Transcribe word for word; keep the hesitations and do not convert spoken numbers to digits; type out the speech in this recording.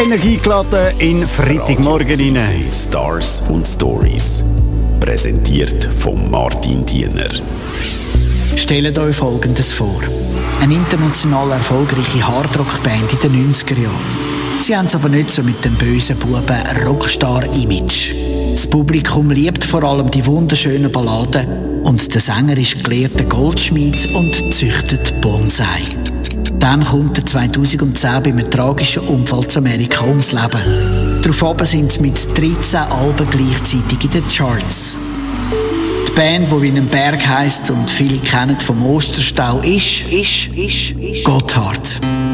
Energiegeladen in Freitagmorgen rein. Stars und Stories. Präsentiert von Martin Diener. Stellt euch Folgendes vor. Eine international erfolgreiche Hardrock-Band in den neunziger Jahren. Sie haben es aber nicht so mit dem bösen Buben Rockstar-Image. Das Publikum liebt vor allem die wunderschönen Balladen und der Sänger ist gelehrter Goldschmied und züchtet Bonsai. Dann kommt er zweitausendzehn bei einem tragischen Unfall zu Amerika ums Leben. Daraufhin sind sie mit dreizehn Alben gleichzeitig in den Charts. Die Band, die wie ein Berg heisst und viele kennen vom Osterstau, ist, ist, ist, ist Gotthard.